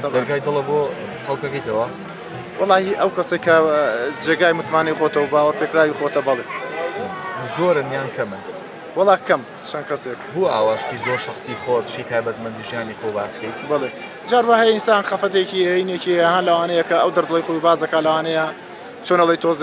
دەرگای دڵە بۆ خەڵکەکەیتەوە وەڵی ئەو کەسێک کە جێگای متمانی خۆتەوە باوەڕ پێکراوی خۆتە بەڵێ زۆرن یان کەمن وەڵا کەم چەند کەسێک بوو ئاواشتی زۆر شخصی خۆت شی تایبەتمەندی ژیانی خۆ باسکەیت بڵێ جار وهەیە ئینسان خەفەتێکی هەینێکی هەن لەوانەیە کە ئەو دەردڵی خۆی باز دەکات لەوانەیە چۆنەڵی تۆز